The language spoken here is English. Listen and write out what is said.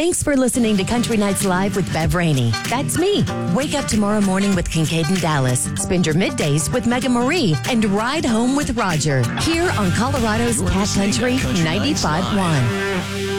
Thanks for listening to Country Nights Live with Bev Rainey. That's me. Wake up tomorrow morning with Kincaid and Dallas. Spend your middays with Mega Marie and ride home with Roger. Here on Colorado's Cat Country 95.1.